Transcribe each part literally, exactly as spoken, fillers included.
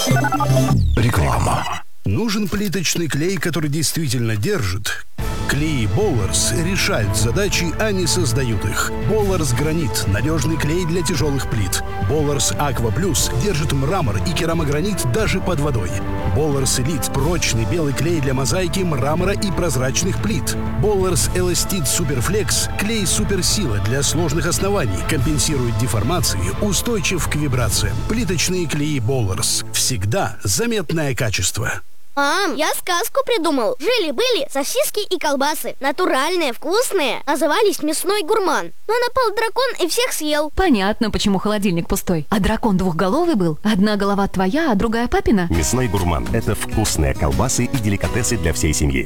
Реклама. Нужен плиточный клей, который действительно держит? Клей Болларс решают задачи, а не создают их. Болларс Гранит – надежный клей для тяжелых плит. Болларс Аква Плюс держит мрамор и керамогранит даже под водой. Болларс Элит – прочный белый клей для мозаики, мрамора и прозрачных плит. Болларс Эластит Суперфлекс – клей суперсила для сложных оснований, компенсирует деформации, устойчив к вибрациям. Плиточные клеи Болларс. Всегда заметное качество. Мам, я сказку придумал. Жили-были сосиски и колбасы. Натуральные, вкусные. Назывались «Мясной гурман». Но напал дракон и всех съел. Понятно, почему холодильник пустой. А дракон двухголовый был? Одна голова твоя, а другая папина? «Мясной гурман» — это вкусные колбасы и деликатесы для всей семьи.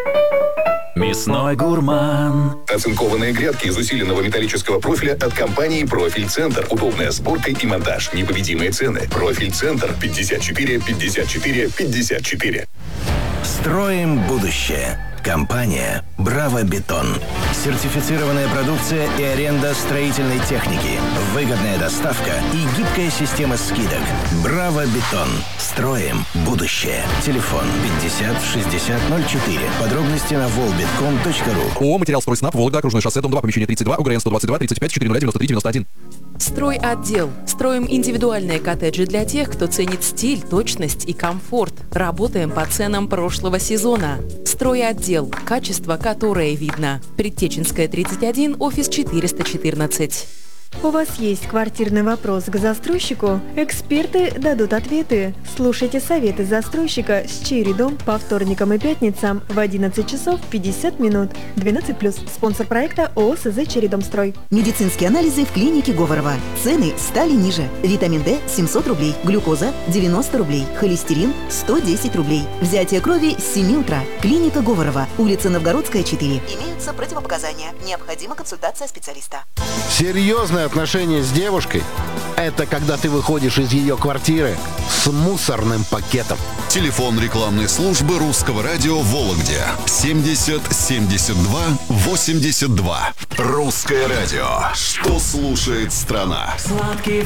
Мясной гурман. Оцинкованные грядки из усиленного металлического профиля от компании «Профиль Центр». Удобная сборка и монтаж. Непобедимые цены. «Профиль Центр» пятьдесят четыре пятьдесят четыре пятьдесят четыре. Строим будущее. Компания «Браво Бетон». Сертифицированная продукция и аренда строительной техники. Выгодная доставка и гибкая система скидок. «Браво Бетон». Строим будущее. Телефон пятьдесят шестьдесят ноль четыре. Подробности на волбетком точка ру. ООО «Материал Стройснаб», Вологда, окружной шоссе, дом два, помещение тридцать два, УГРН сто двадцать два тридцать пять четыреста девяносто три девяносто один. Стройотдел. Строим индивидуальные коттеджи для тех, кто ценит стиль, точность и комфорт. Работаем по ценам прошлого сезона. Стройотдел. Качество, которое видно. Предтеченская, тридцать один, офис четыреста четырнадцать. У вас есть квартирный вопрос к застройщику? Эксперты дадут ответы. Слушайте советы застройщика с Черри Дом по вторникам и пятницам в одиннадцать часов пятьдесят минут. двенадцать плюс. Спонсор проекта ООО СЗ «Черри Дом Строй». Медицинские анализы в клинике Говорова. Цены стали ниже. Витамин D семьсот рублей, глюкоза девяносто рублей, холестерин сто десять рублей. Взятие крови с семи утра. Клиника Говорова. Улица Новгородская, четыре. Имеются противопоказания. Необходима консультация специалиста. Серьезное отношение с девушкой – это когда ты выходишь из ее квартиры с мусорным пакетом. Телефон рекламной службы Русского радио в Вологде семьдесят семьдесят два восемьдесят два. Русское радио. Что слушает страна? Сладкий